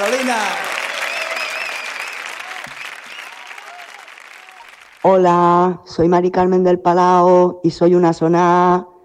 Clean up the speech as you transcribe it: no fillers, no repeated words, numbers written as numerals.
Carolina. Hola, soy Mari Carmen del Palau y soy una sonada